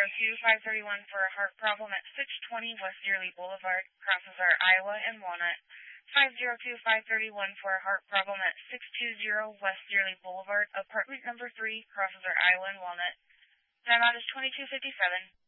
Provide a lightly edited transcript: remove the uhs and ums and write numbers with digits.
502-531 for a heart problem at 620 West Dearly Boulevard, crosses our Iowa and Walnut. 502-531 for a heart problem at 620 West Dearly Boulevard, apartment number 3, crosses our Iowa and Walnut. Timeout is 22:57.